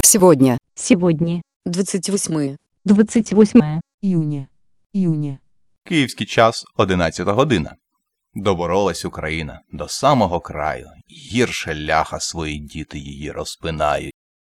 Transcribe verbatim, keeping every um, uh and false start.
Сегодня. Сегодня. двадцать восьмое. двадцать восьмое. Июня. Июня. Київський час – одинадцята година. Доборолась Україна до самого краю. Гірше ляха свої діти її розпинають.